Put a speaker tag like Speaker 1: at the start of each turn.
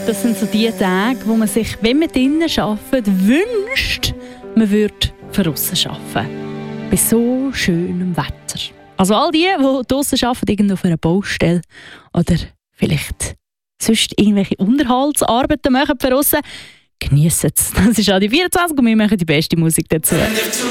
Speaker 1: Das sind so die Tage, wo man sich, wenn man drinnen arbeitet, wünscht, man würde von draussen arbeiten. Bei so schönem Wetter. Also all die draussen arbeiten, irgendwo auf einer Baustelle oder vielleicht sonst irgendwelche Unterhaltsarbeiten machen von draussen, geniessen es. Das ist auch die 24 und wir machen die beste Musik dazu.